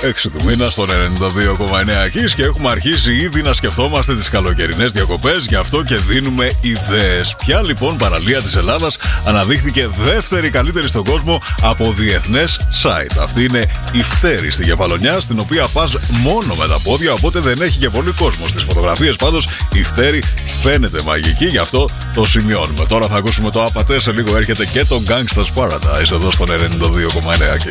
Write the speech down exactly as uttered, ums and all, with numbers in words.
έξι του μήνα στον ενενήντα δύο κόμμα εννέα Kiss και έχουμε αρχίσει ήδη να σκεφτόμαστε τις καλοκαιρινές διακοπές, γι' αυτό και δίνουμε ιδέες. Ποια λοιπόν παραλία της Ελλάδας αναδείχθηκε δεύτερη καλύτερη στον κόσμο από διεθνές site? Αυτή είναι η Φτέρη στη Κεφαλονιά, στην οποία πας μόνο με τα πόδια, οπότε δεν έχει και πολύ κόσμο. Στις φωτογραφίες πάντως η Φτέρη φαίνεται μαγική, γι' αυτό το σημειώνουμε. Τώρα θα ακούσουμε το Απατέ, σε λίγο έρχεται και το Gangsta's Paradise εδώ στον ενενήντα δύο κόμμα εννέα Kiss.